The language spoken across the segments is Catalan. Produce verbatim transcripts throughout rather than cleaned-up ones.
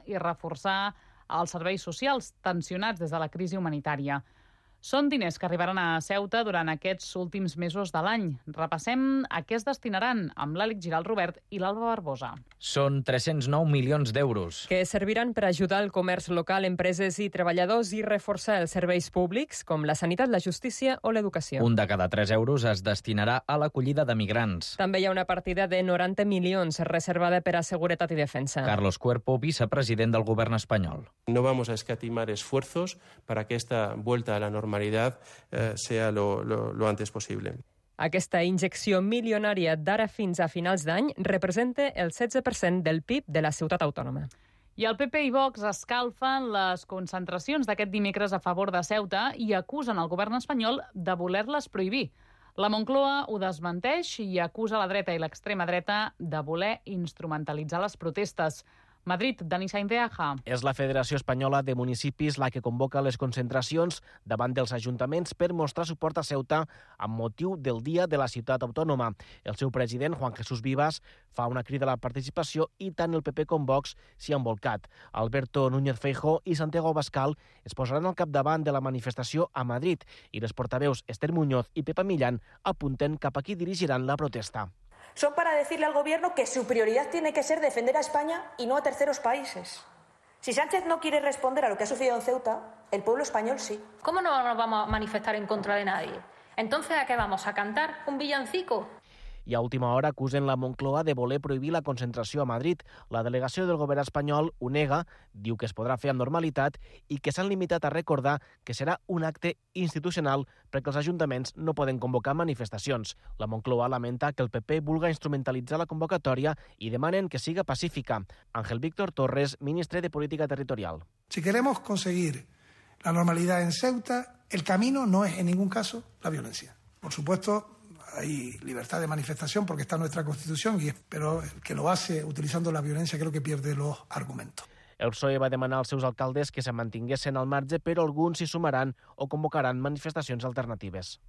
i reforçar els serveis socials tensionats des de la crisi humanitària. Són diners que arribaran a Ceuta durant aquests últims mesos de l'any. Repassem a què es destinaran amb l'Àlex Giralt Robert i l'Alba Barbosa. Són tres-cents nou milions d'euros. Que serviran per ajudar el comerç local, empreses i treballadors i reforçar els serveis públics, com la sanitat, la justícia o l'educació. Un de cada tres euros es destinarà a l'acollida de migrants. També hi ha una partida de noranta milions reservada per a seguretat i defensa. Carlos Cuerpo, vicepresident del govern espanyol. No vamos a escatimar esfuerzos para que esta vuelta a la normalidad eh, sea lo, lo, lo antes posible. Aquesta injecció milionària d'ara fins a finals d'any representa el setze per cent del P I B de la ciutat autònoma. I el P P i Vox escalfen les concentracions d'aquest dimecres a favor de Ceuta i acusen el govern espanyol de voler-les prohibir. La Moncloa ho desmenteix i acusa la dreta i l'extrema dreta de voler instrumentalitzar les protestes. Madrid, Dani Sainz de Aja. És la Federació Espanyola de Municipis la que convoca les concentracions davant dels ajuntaments per mostrar suport a Ceuta amb motiu del Dia de la Ciutat Autònoma. El seu president, Juan Jesús Vivas, fa una crida a la participació i tant el P P com Vox s'hi han volcat. Alberto Núñez Feijóo i Santiago Abascal es posaran al capdavant de la manifestació a Madrid i les portaveus Esther Muñoz i Pepa Millán apunten cap a qui dirigiran la protesta. Son para decirle al Gobierno que su prioridad tiene que ser defender a España y no a terceros países. Si Sánchez no quiere responder a lo que ha sucedido en Ceuta, el pueblo español sí. ¿Cómo no nos vamos a manifestar en contra de nadie? Entonces, ¿a qué vamos? ¿A cantar un villancico? I a última hora acusen la Moncloa de voler prohibir la concentració a Madrid. La delegació del govern espanyol ho nega, diu que es podrà fer amb normalitat i que s'han limitat a recordar que serà un acte institucional perquè els ajuntaments no poden convocar manifestacions. La Moncloa lamenta que el P P vulga instrumentalitzar la convocatòria i demanen que siga pacífica. Ángel Víctor Torres, ministre de Política Territorial. Si queremos conseguir la normalidad en Ceuta, el camino no es en ningún caso la violencia. Por supuesto, hay libertad de manifestación porque está en nuestra Constitución, y pero el que lo hace utilizando la violencia creo que pierde los argumentos. El P S O E va demanar als seus alcaldes que se mantinguessin al marge, però alguns s'hi sumaran o convocaran manifestacions alternatives.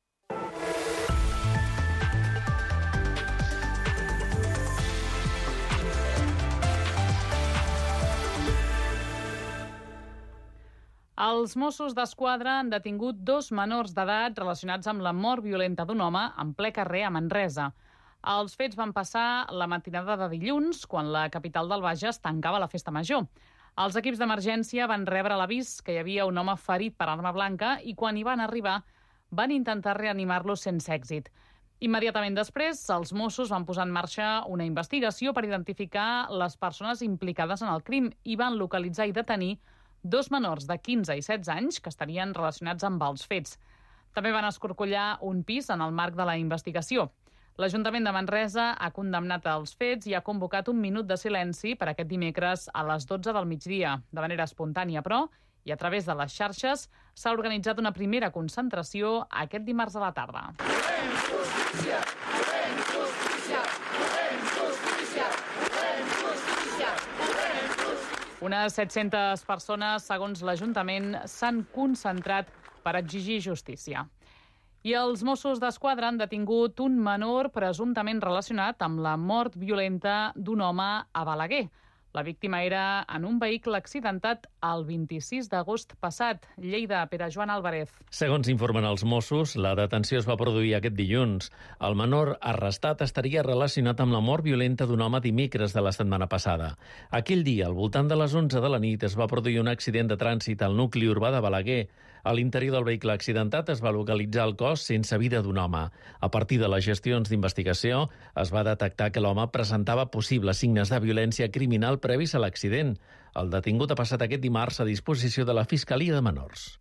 Els Mossos d'Esquadra han detingut dos menors d'edat relacionats amb la mort violenta d'un home en ple carrer a Manresa. Els fets van passar la matinada de dilluns, quan la capital del Bages tancava la festa major. Els equips d'emergència van rebre l'avís que hi havia un home ferit per arma blanca i quan hi van arribar van intentar reanimar-lo sense èxit. Immediatament després, els Mossos van posar en marxa una investigació per identificar les persones implicades en el crim i van localitzar i detenir dos menors de quinze i setze anys que estarien relacionats amb els fets. També van escorcollar un pis en el marc de la investigació. L'Ajuntament de Manresa ha condemnat els fets i ha convocat un minut de silenci per aquest dimecres a les dotze del migdia. De manera espontània, però, i a través de les xarxes, s'ha organitzat una primera concentració aquest dimarts a la tarda. Volem justícia! Volem justícia! Volem justícia! Volem justícia! Volem justícia! Unes set-centes persones, segons l'Ajuntament, s'han concentrat per exigir justícia. I els Mossos d'Esquadra han detingut un menor presumptament relacionat amb la mort violenta d'un home a Balaguer. La víctima era en un vehicle accidentat el vint-i-sis d'agost passat. Lleida, Pere Joan Álvarez. Segons informen els Mossos, la detenció es va produir aquest dilluns. El menor arrestat estaria relacionat amb la mort violenta d'un home dimecres de la setmana passada. Aquell dia, al voltant de les onze de la nit, es va produir un accident de trànsit al nucli urbà de Balaguer. A l'interior del vehicle accidentat es va localitzar el cos sense vida d'un home. A partir de les gestions d'investigació, es va detectar que l'home presentava possibles signes de violència criminal previs a l'accident. El detingut ha passat aquest dimarts a disposició de la Fiscalia de Menors.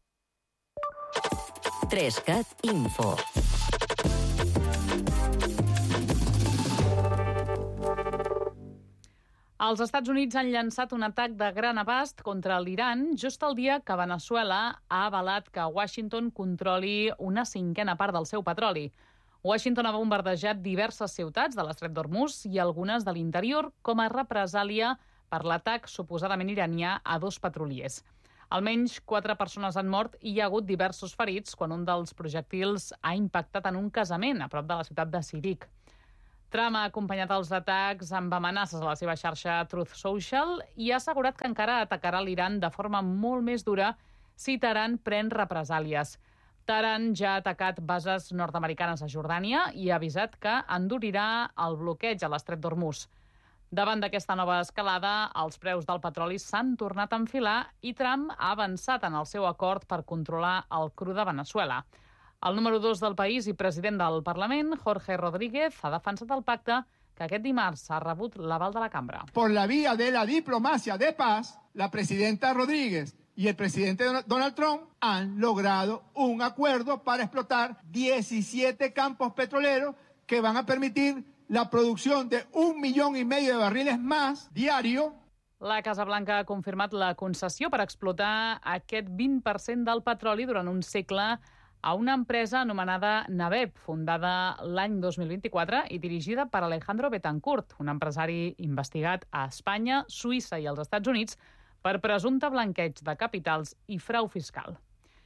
Trescat Info. Els Estats Units han llançat un atac de gran abast contra l'Iran just el dia que Veneçuela ha avalat que Washington controli una cinquena part del seu petroli. Washington ha bombardejat diverses ciutats de l'estret d'Hormuz i algunes de l'interior com a represàlia per l'atac suposadament iranià a dos petroliers. Almenys quatre persones han mort i hi ha hagut diversos ferits quan un dels projectils ha impactat en un casament a prop de la ciutat de Sirik. Trump ha acompanyat els atacs amb amenaces a la seva xarxa Truth Social i ha assegurat que encara atacarà l'Iran de forma molt més dura si Teheran pren represàlies. Teheran ja ha atacat bases nord-americanes a Jordània i ha avisat que endurirà el bloqueig a l'estret d'Hormuz. Davant d'aquesta nova escalada, els preus del petroli s'han tornat a enfilar i Trump ha avançat en el seu acord per controlar el cru de Venezuela. El número dos del país i president del Parlament, Jorge Rodríguez, ha defensat el pacte que aquest dimarts ha rebut l'aval de la cambra. Por la vía de la diplomacia de paz, la presidenta Rodríguez y el presidente Donald Trump han logrado un acuerdo para explotar diecisiete campos petroleros que van a permitir la producción de un millón y medio de barriles más diario. La Casa Blanca ha confirmat la concessió per explotar aquest vint per cent del petroli durant un segle a una empresa anomenada Naveb, fundada l'any dos mil vint-i-quatre i dirigida per Alejandro Betancourt, un empresari investigat a Espanya, Suïssa i els Estats Units per presumpte blanqueig de capitals i frau fiscal.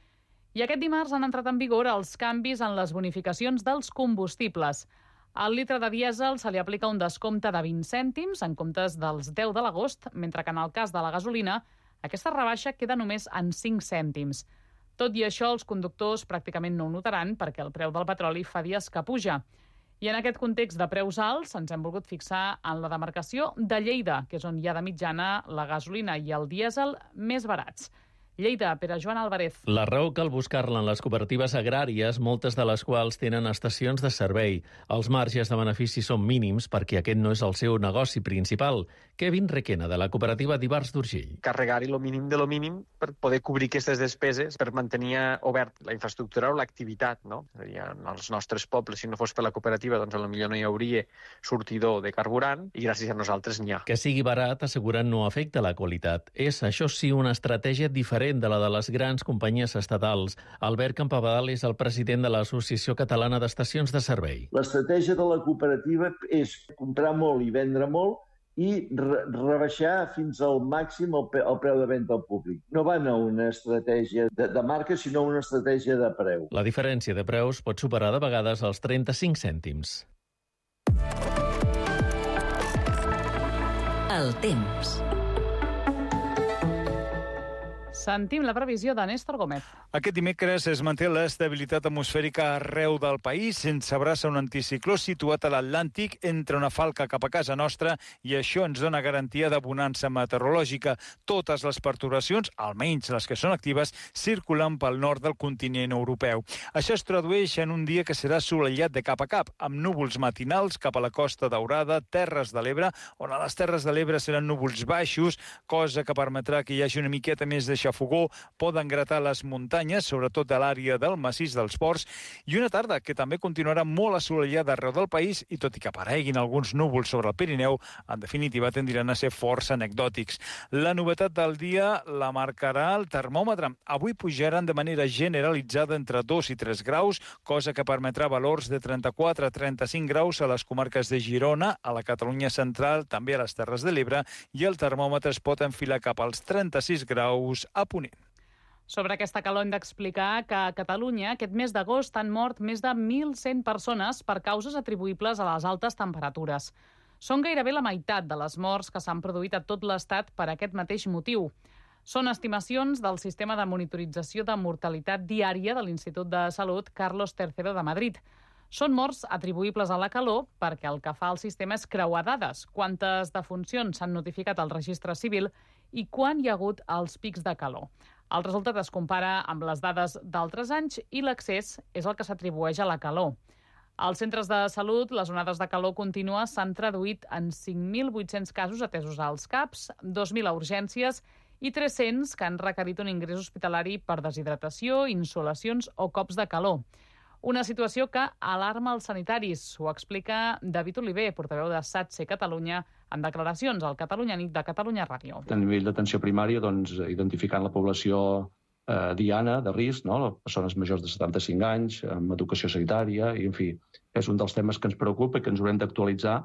I aquest dimarts han entrat en vigor els canvis en les bonificacions dels combustibles. Al litre de dièsel se li aplica un descompte de vint cèntims en comptes dels deu de l'agost, mentre que en el cas de la gasolina aquesta rebaixa queda només en cinc cèntims. Tot i això, els conductors pràcticament no ho notaran perquè el preu del petroli fa dies que puja. I en aquest context de preus alts ens hem volgut fixar en la demarcació de Lleida, que és on hi ha de mitjana la gasolina i el dièsel més barats. Lleida, Pere Joan Álvarez. La raó cal buscar-la en les cooperatives agràries, moltes de les quals tenen estacions de servei. Els marges de benefici són mínims perquè aquest no és el seu negoci principal. Kevin Requena, de la cooperativa d'Ivars d'Urgell. Carregar-hi lo mínim de lo mínim per poder cobrir aquestes despeses, per mantenir obert la infraestructura o l'activitat, no? En els nostres pobles, si no fos per la cooperativa, doncs potser no hi hauria sortidor de carburant i gràcies a nosaltres n'hi ha. Que sigui barat, asseguren, no afecta la qualitat. És, això sí, una estratègia diferent de la de les grans companyies estatals. Albert Campabadal és el president de l'Associació Catalana d'Estacions de Servei. L'estratègia de la cooperativa és comprar molt i vendre molt i re rebaixar fins al màxim el, el preu de venda al públic. No van a una estratègia de, de marca, sinó una estratègia de preu. La diferència de preus pot superar de vegades els trenta-cinc cèntims. El temps. Sentim la previsió de Néstor Gómez. Aquest dimecres es manté l'estabilitat atmosfèrica arreu del país, sense abraça un anticicló situat a l'Atlàntic entre una falca cap a casa nostra i això ens dona garantia de bonança meteorològica. Totes les perturbacions, almenys les que són actives, circulen pel nord del continent europeu. Això es tradueix en un dia que serà assolellat de cap a cap, amb núvols matinals cap a la Costa Daurada, Terres de l'Ebre, on a les Terres de l'Ebre seran núvols baixos, cosa que permetrà que hi hagi una miqueta més de xafogó, poden gratar les muntanyes, sobretot a l'àrea del massís dels Ports, i una tarda que també continuarà molt assolellada arreu del país i tot i que apareguin alguns núvols sobre el Pirineu, en definitiva tendran a ser força anecdòtics. La novetat del dia la marcarà el termòmetre. Avui pujaran de manera generalitzada entre dos i tres graus, cosa que permetrà valors de trenta-quatre a trenta-cinc graus a les comarques de Girona, a la Catalunya central, també a les Terres de l'Ebre, i el termòmetre es pot enfilar cap als trenta-sis graus a Ponent. Sobre aquesta calor hem d'explicar que a Catalunya aquest mes d'agost han mort més de mil cent persones per causes atribuïbles a les altes temperatures. Són gairebé la meitat de les morts que s'han produït a tot l'Estat per aquest mateix motiu. Són estimacions del sistema de monitorització de mortalitat diària de l'Institut de Salut Carlos tercero de Madrid. Són morts atribuïbles a la calor perquè el que fa el sistema és creuar dades, quantes defuncions s'han notificat al registre civil i quan hi ha hagut els pics de calor. El resultat es compara amb les dades d'altres anys i l'accés és el que s'atribueix a la calor. Als centres de salut, les onades de calor contínua s'han traduït en cinc mil vuit-cents casos atesos als CAPs, dos mil a urgències i tres-cents que han requerit un ingrés hospitalari per deshidratació, insolacions o cops de calor. Una situació que alarma els sanitaris, ho explica David Oliver, portaveu de SATSE Catalunya, en declaracions al Catalunya Nit de Catalunya Ràdio. A nivell d'atenció primària, doncs, identificant la població eh, diana, de risc, no? Les persones majors de setanta-cinc anys, amb educació sanitària, i en fi, és un dels temes que ens preocupa i que ens haurem d'actualitzar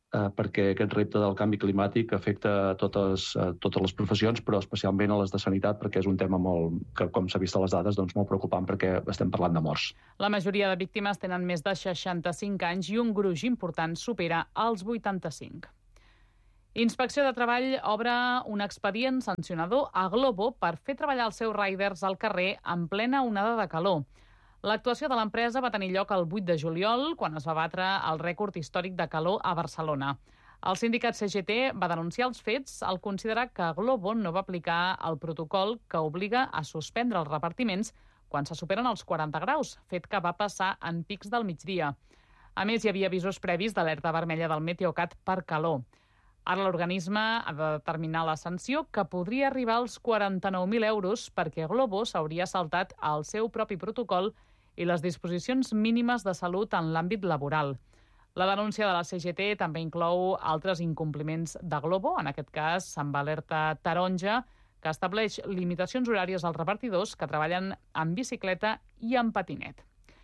eh, perquè aquest repte del canvi climàtic afecta a totes, a totes les professions, però especialment a les de sanitat, perquè és un tema molt, que, com s'ha vist a les dades, doncs molt preocupant perquè estem parlant de morts. La majoria de víctimes tenen més de seixanta-cinc anys i un gruix important supera els vuitanta-cinc. Inspecció de Treball obre un expedient sancionador a Glovo per fer treballar els seus riders al carrer en plena onada de calor. L'actuació de l'empresa va tenir lloc el vuit de juliol, quan es va batre el rècord històric de calor a Barcelona. El sindicat C G T va denunciar els fets al considerar que Glovo no va aplicar el protocol que obliga a suspendre els repartiments quan se superen els quaranta graus, fet que va passar en pics del migdia. A més, hi havia avisos previs d'alerta vermella del Meteocat per calor. Ara l'organisme ha de determinar la sanció, que podria arribar als quaranta-nou mil euros perquè Glovo s'hauria saltat el seu propi protocol i les disposicions mínimes de salut en l'àmbit laboral. La denúncia de la C G T també inclou altres incompliments de Glovo, en aquest cas amb alerta taronja, que estableix limitacions horàries als repartidors que treballen en bicicleta i en patinet.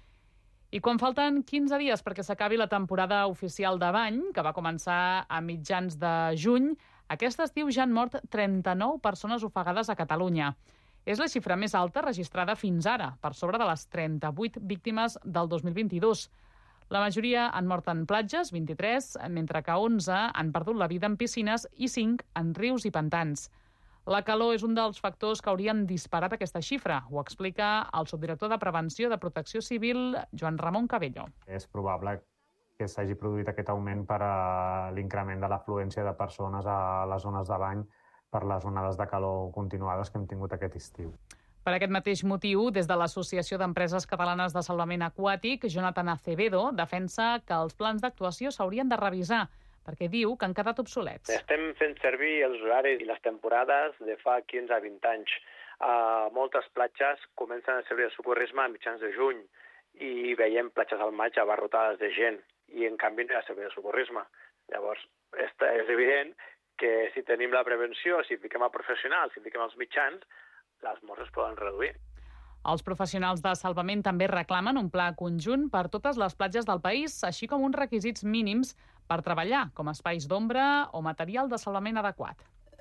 I quan falten quinze dies perquè s'acabi la temporada oficial de bany, que va començar a mitjans de juny, aquest estiu ja han mort trenta-nou persones ofegades a Catalunya. És la xifra més alta registrada fins ara, per sobre de les trenta-vuit víctimes del dos mil vint-i-dos. La majoria han mort en platges, vint-i-tres, mentre que onze han perdut la vida en piscines i cinc en rius i pantans. La calor és un dels factors que haurien disparat aquesta xifra, ho explica el subdirector de Prevenció de Protecció Civil, Joan Ramon Cabello. És probable que s'hagi produït aquest augment per a l'increment de l'afluència de persones a les zones de bany per les onades de calor continuades que hem tingut aquest estiu. Per aquest mateix motiu, des de l'Associació d'Empreses Catalanes de Salvament Aquàtic, Jonathan Acevedo defensa que els plans d'actuació s'haurien de revisar, perquè diu que han quedat obsolets. Estem fent servir els horaris i les temporades de fa quinze a vint anys. Uh, moltes platges comencen a servir el socorrisme a mitjans de juny i veiem platges al maig abarrotades de gent i en canvi no hi ha servei de socorrisme. Llavors, és evident que si tenim la prevenció, si fiquem a professionals, si fiquem els mitjans, les morts es poden reduir. Els professionals de salvament també reclamen un pla conjunt per totes les platges del país, així com uns requisits mínims per treballar, com espais d'ombra o material de salvament adequat.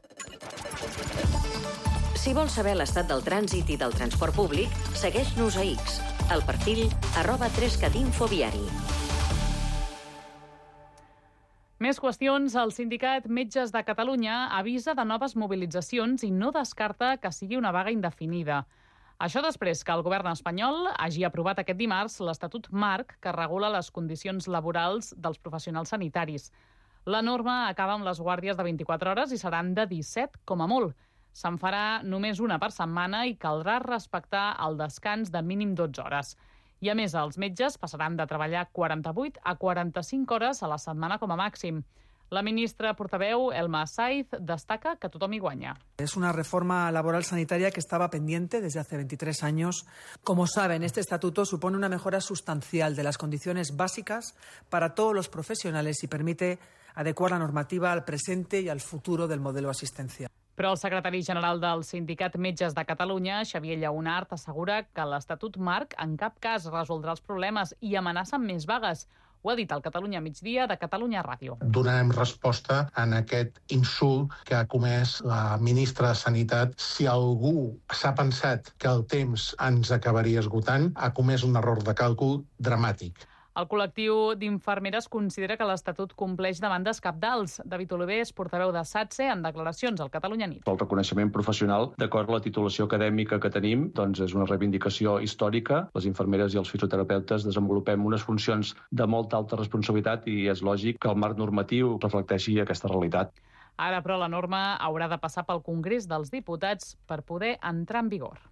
Si vols saber l'estat del trànsit i del transport públic, segueix-nos a X, al perfil arroba tres cat infoviari. Més qüestions. El sindicat Metges de Catalunya avisa de noves mobilitzacions i no descarta que sigui una vaga indefinida. Això després que el govern espanyol hagi aprovat aquest dimarts l'Estatut Marc que regula les condicions laborals dels professionals sanitaris. La norma acaba amb les guàrdies de vint-i-quatre hores i seran de disset com a molt. Se'n farà només una per setmana i caldrà respectar el descans de mínim dotze hores. I a més, els metges passaran de treballar quaranta-vuit a quaranta-cinc hores a la setmana com a màxim. La ministra portaveu, Elma Saiz, destaca que tothom hi guanya. Es una reforma laboral sanitaria que estaba pendiente desde hace veintitrés años. Como saben, este estatuto supone una mejora sustancial de las condiciones básicas para todos los profesionales y permite adecuar la normativa al presente y al futuro del modelo asistencial. Però el secretari general del Sindicat Metges de Catalunya, Xavier Lleonart, assegura que l'Estatut Marc en cap cas resoldrà els problemes i amenaça amb més vagues. Ho ha dit al Catalunya Migdia de Catalunya Ràdio. Donarem resposta en aquest insult que ha comès la ministra de Sanitat. Si algú s'ha pensat que el temps ens acabaria esgotant, ha comès un error de càlcul dramàtic. El col·lectiu d'infermeres considera que l'Estatut compleix demandes cabdals. David Oliver és portaveu de SATSE en declaracions al Catalunya Nit. El reconeixement professional, d'acord amb la titulació acadèmica que tenim, doncs és una reivindicació històrica. Les infermeres i els fisioterapeutes desenvolupem unes funcions de molta alta responsabilitat i és lògic que el marc normatiu reflecteixi aquesta realitat. Ara, però, la norma haurà de passar pel Congrés dels Diputats per poder entrar en vigor.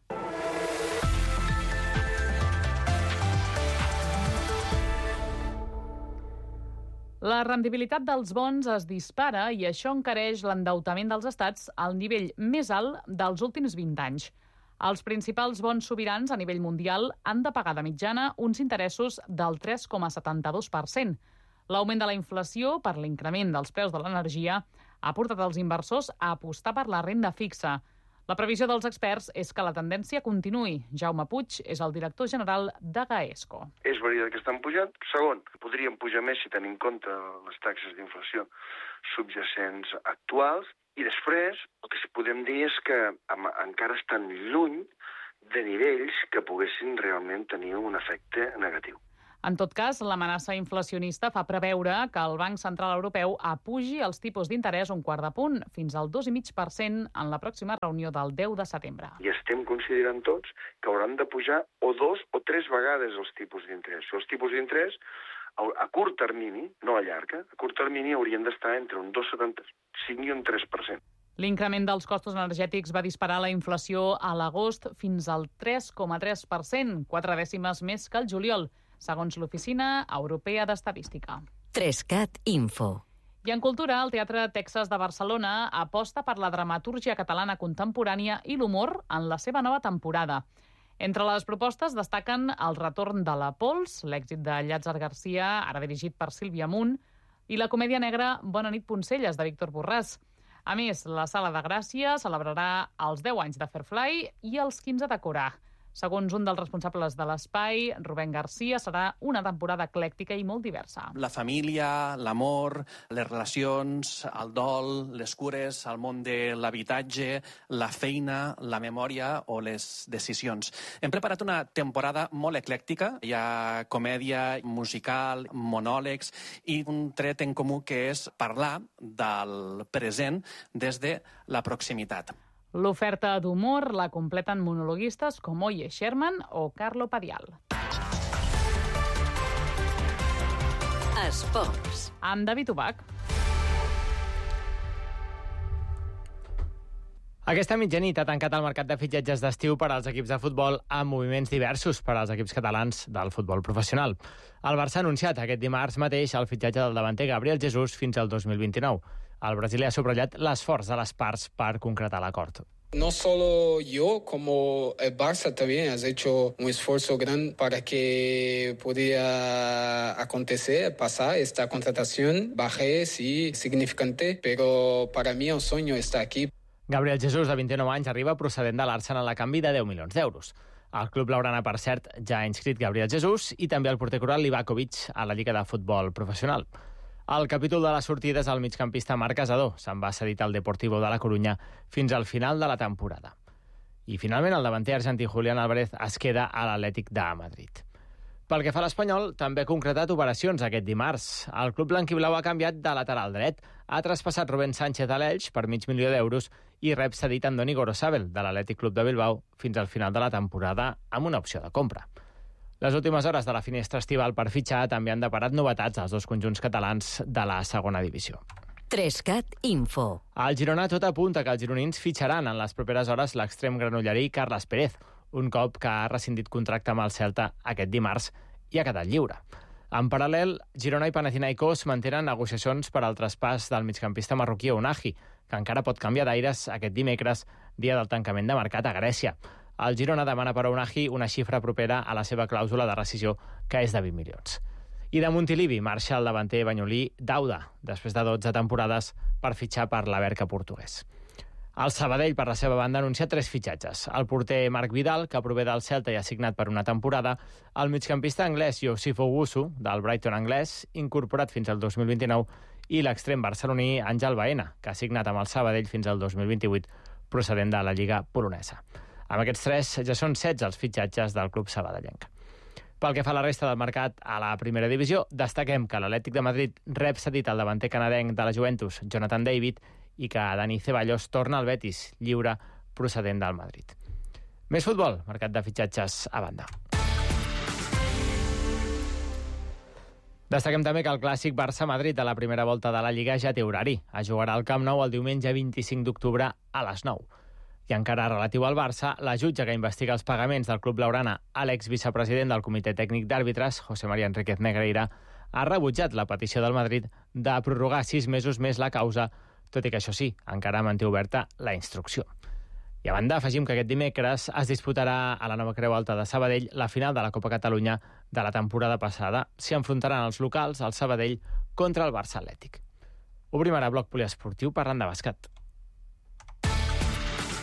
La rendibilitat dels bons es dispara i això encareix l'endeutament dels estats al nivell més alt dels últims vint anys. Els principals bons sobirans a nivell mundial han de pagar de mitjana uns interessos del tres coma setanta-dos per cent. L'augment de la inflació per l'increment dels preus de l'energia ha portat els inversors a apostar per la renda fixa. La previsió dels experts és que la tendència continuï. Jaume Puig és el director general de Gaesco. És veritat que estan pujant. Segon, podrien pujar més si tenim en compte les taxes d'inflació subjacents actuals. I després, el que sí podem dir és que encara estan lluny de nivells que poguessin realment tenir un efecte negatiu. En tot cas, l'amenaça inflacionista fa preveure que el Banc Central Europeu apugi els tipus d'interès un quart de punt, fins al dos coma cinc per cent en la pròxima reunió del deu de setembre. I estem considerant tots que hauran de pujar o dos o tres vegades els tipus d'interès. Els tipus d'interès a curt termini, no a llarg, a curt termini haurien d'estar entre un dos coma setanta cinc i un tres per cent. L'increment dels costos energètics va disparar la inflació a l'agost fins al tres coma tres per cent, quatre dècimes més que el juliol, segons l'Oficina Europea d'Estadística. Trescat Info. I en cultura, el Teatre Texas de Barcelona aposta per la dramatúrgia catalana contemporània i l'humor en la seva nova temporada. Entre les propostes destaquen el retorn de la Pols, l'èxit de Llàtzer Garcia, ara dirigit per Sílvia Munt, i la comèdia negra Bona nit Poncelles, de Víctor Borràs. A més, la Sala de Gràcia celebrarà els deu anys de Fairfly i els quinze de Corà. Segons un dels responsables de l'espai, Rubén Garcia, serà una temporada eclèctica i molt diversa. La família, l'amor, les relacions, el dol, les cures, el món de l'habitatge, la feina, la memòria o les decisions. Hem preparat una temporada molt eclèctica. Hi ha comèdia, musical, monòlegs i un tret en comú que és parlar del present des de la proximitat. L'oferta d'humor la completen monologuistes com Oye Sherman o Carlo Padial. Esports. Amb David Ubach. Aquesta mitjanit ha tancat el mercat de fitxatges d'estiu per als equips de futbol amb moviments diversos per als equips catalans del futbol professional. El Barça ha anunciat aquest dimarts mateix el fitxatge del davanter Gabriel Jesús fins al dos mil vint-i-nou. El brasiler ha subratllat l'esforç de les parts per concretar l'acord. No solo yo, como el Barça también has hecho un esfuerzo grande para que pudiera acontecer, pasar esta contratación. Bajé, sí, significante, pero para mí el sueño está aquí. Gabriel Jesús, de vint-i-nou anys, arriba procedent de l'Arsenal a canvi de deu milions d'euros. El club blaugrana, per cert, ja ha inscrit Gabriel Jesús i també el porter coral Livakovic a la Lliga de Futbol Professional. El capítol de la sortida és el migcampista Marc Casador. Se'n va cedit al Deportivo de la Corunya fins al final de la temporada. I finalment el davanter argentí Julián Álvarez es queda a l'Atlètic de Madrid. Pel que fa a l'Espanyol, també ha concretat operacions aquest dimarts. El club blanquiblau ha canviat de lateral dret, ha traspassat Rubén Sánchez a l'Elx per mig milió d'euros i rep cedit Andoni Gorosabel, de l'Atlètic Club de Bilbao, fins al final de la temporada amb una opció de compra. Les últimes hores de la finestra estival per fitxar també han deparat novetats als dos conjunts catalans de la segona divisió. Trescat Info. Al Girona tot apunta que els gironins fitxaran en les properes hores l'extrem granollerí Carles Pérez, un cop que ha rescindit contracte amb el Celta aquest dimarts i ha quedat lliure. En paral·lel, Girona i Panathinaikos mantenen negociacions per al traspàs del migcampista marroquí Ounahi, que encara pot canviar d'aires aquest dimecres, dia del tancament de mercat a Grècia. El Girona demana per a Ounahi una xifra propera a la seva clàusula de rescisió, que és de vint milions. I de Montilivi marxa el davanter banyolí Dauda, després de dotze temporades per fitxar per la Berca portuguès. El Sabadell, per la seva banda, ha anunciat tres fitxatges. El porter Marc Vidal, que prové del Celta i ha signat per una temporada, el migcampista anglès Youssef Owusu, del Brighton anglès, incorporat fins al dos mil vint-i-nou, i l'extrem barceloní Àngel Baena, que ha signat amb el Sabadell fins al dos mil vint-i-vuit, procedent de la Lliga polonesa. Amb aquests tres ja són setze els fitxatges del club sabadellenc. Pel que fa a la resta del mercat a la primera divisió, destaquem que l'Atlètic de Madrid rep cedit el davanter canadenc de la Juventus, Jonathan David, i que Dani Ceballos torna al Betis, lliure procedent del Madrid. Més futbol, mercat de fitxatges a banda. Destaquem també que el clàssic Barça-Madrid de la primera volta de la Lliga ja té horari. Es jugarà al Camp Nou el diumenge vint-i-cinc d'octubre a les nou. I encara relatiu al Barça, la jutge que investiga els pagaments del club blaugrana a l'exvicepresident del Comitè Tècnic d'Àrbitres, José María Enríquez Negreira, ha rebutjat la petició del Madrid de prorrogar sis mesos més la causa, tot i que això sí, encara manté oberta la instrucció. I a banda, afegim que aquest dimecres es disputarà a la Nova Creu Alta de Sabadell la final de la Copa Catalunya de la temporada passada. S'hi enfrontaran els locals, el Sabadell, contra el Barça Atlètic. Obrim ara bloc poliesportiu parlant de bàsquet.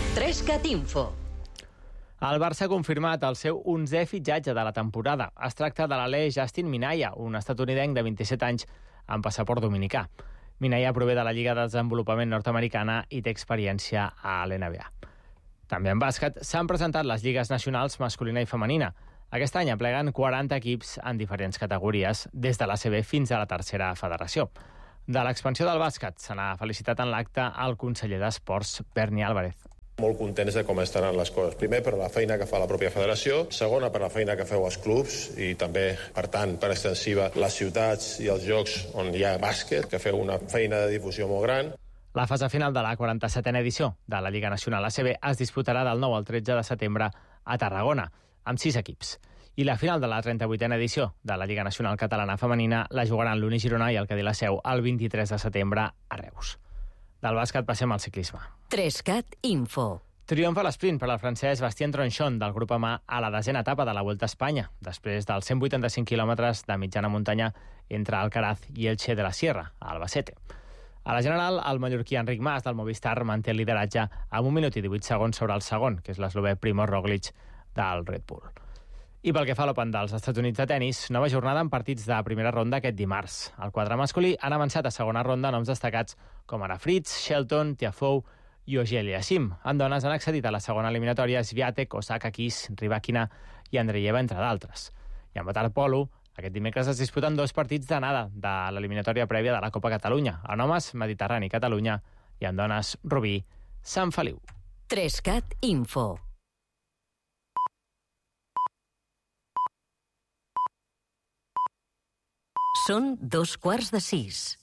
Trescat Info. El Barça ha confirmat el seu onzè fitxatge de la temporada. Es tracta de l'alè Justin Minaya, un estatunidenc de vint-i-set anys amb passaport dominicà. Minaya prové de la Lliga de Desenvolupament nord-americana i té experiència a l'N B A. També en bàsquet s'han presentat les lligues nacionals masculina i femenina. Aquest any apleguen quaranta equips en diferents categories, des de l'A C B fins a la tercera federació. De l'expansió del bàsquet se n'ha felicitat en l'acte el conseller d'Esports, Berni Álvarez. Molt contents de com estan les coses. Primer, per la feina que fa la pròpia federació. Segona, per la feina que feu els clubs i també, per tant, per extensiva, les ciutats i els llocs on hi ha bàsquet, que feu una feina de difusió molt gran. La fase final de la quaranta-setena edició de la Lliga Nacional A C B es disputarà del nou al tretze de setembre a Tarragona, amb sis equips. I la final de la trenta-vuitena edició de la Lliga Nacional Catalana Femenina la jugaran l'Uni Girona i el Cadí la Seu el vint-i-tres de setembre a Reus. Del bàsquet passem al ciclisme. Trescat Info. Triomf a l'esprint per al francès Bastien Tronchon del grup Amà a la desena etapa de la Vuelta a Espanya, després dels cent vuitanta-cinc quilòmetres de mitjana muntanya entre Alcaraz i Elche de la Sierra, a Albacete. A la general, el mallorquí Enric Mas del Movistar manté el lideratge amb un minut i divuit segons sobre el segon, que és l'eslovè Primož Roglič del Red Bull. I pel que fa a l'Open dels Estats Units de tennis, nova jornada en partits de primera ronda aquest dimarts. Al quadre masculí han avançat a segona ronda noms destacats com ara Fritz, Shelton, Tiafoe i Auger-Aliassime. En dones han accedit a la segona eliminatòria Swiatek, Osaka, Kiss, Rybakina i Andreeva, entre d'altres. I en waterpolo, aquest dimecres es disputen dos partits d'anada de l'eliminatòria prèvia de la Copa Catalunya. En homes, Mediterrani, Catalunya, i en dones, Rubí, Sant Feliu. Trescat Info. Són dos quarts de sis.